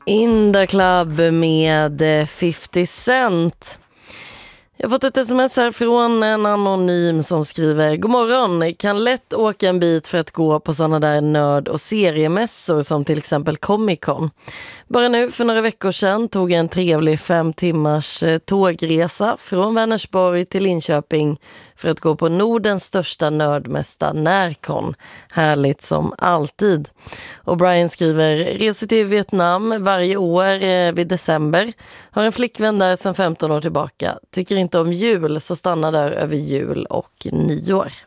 In the Club med 50 Cent. Jag har fått ett sms här från en anonym som skriver: God morgon, kan lätt åka en bit för att gå på sådana där nörd- och seriemässor som till exempel Comic Con. Bara nu för några veckor sedan tog jag en trevlig 5 timmars tågresa från Vänersborg till Linköping för att gå på Nordens största nördmästa Närcon. Härligt som alltid. Och Brian skriver: reser till Vietnam varje år vid december. Har en flickvän där sedan 15 år tillbaka. Tycker inte om jul så stannar där över jul och nyår.